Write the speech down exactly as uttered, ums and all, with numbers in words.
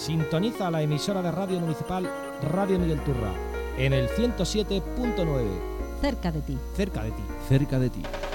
Sintoniza la emisora de radio municipal Radio Miguel Turra en el ciento siete punto nueve. Cerca de ti. Cerca de ti. Cerca de ti.